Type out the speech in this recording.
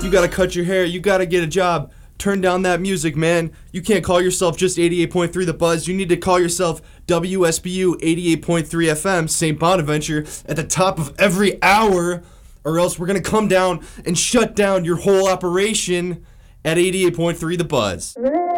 You gotta cut your hair. You gotta get a job. Turn down that music, man. You can't call yourself just 88.3 The Buzz. You need to call yourself WSBU 88.3 FM, St. Bonaventure, at the top of every hour, or else we're going to come down and shut down your whole operation at 88.3 The Buzz.